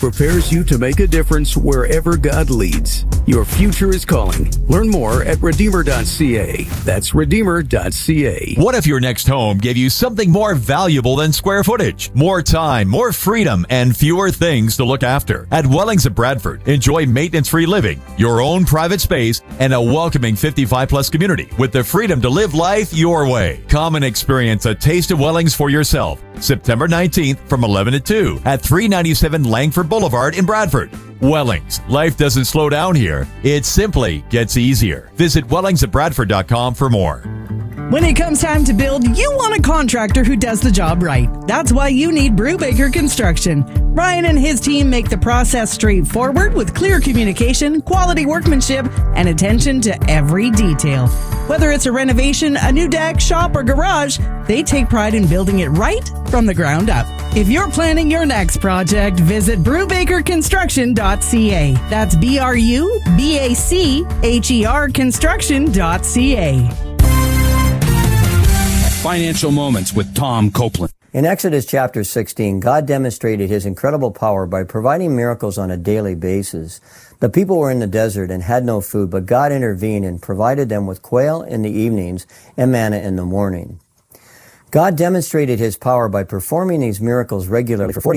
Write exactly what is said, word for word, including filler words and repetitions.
prepares you to make a difference wherever God leads. Your future is calling. Learn more at redeemer dot c a. That's redeemer dot c a. What if your next home gave you something more valuable than square footage? More time, more freedom, and fewer things to look after. At Wellings of Bradford, enjoy maintenance-free living, your own private space, and a welcoming fifty-five plus community with the freedom to live life your way. Come and experience a taste of Wellings for yourself. September nineteenth from eleven to two at three ninety-seven Langford Boulevard in Bradford. Wellings. Life doesn't slow down here. It simply gets easier. Visit wellings at bradford dot com for more. When it comes time to build, you want a contractor who does the job right. That's why you need Brubaker Construction. Ryan and his team make the process straightforward with clear communication, quality workmanship, and attention to every detail. Whether it's a renovation, a new deck, shop, or garage, they take pride in building it right from the ground up. If you're planning your next project, visit brubaker construction dot c a. That's B R U B A C H E R construction dot c a. Financial Moments with Tom Copeland. In Exodus chapter sixteen, God demonstrated his incredible power by providing miracles on a daily basis. The people were in the desert and had no food, but God intervened and provided them with quail in the evenings and manna in the morning. God demonstrated his power by performing these miracles regularly for forty